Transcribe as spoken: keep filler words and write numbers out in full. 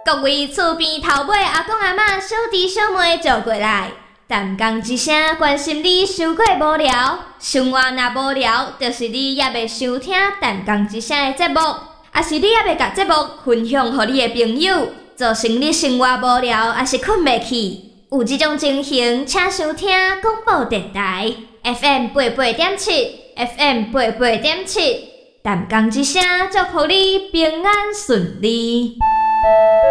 各位厝边头尾阿公阿嬷、小弟小妹坐过来，淡讲一声，关心你伤过无聊。生活若无聊，就是你也未收听淡讲一声的节目，也是你也未甲节目分享予你的朋友，造成你生活无聊，也是困袂去。有这种情形，请收听广播电台 F M 八八点七 ，F M 八八点七。淡讲一声，祝福你平安顺利。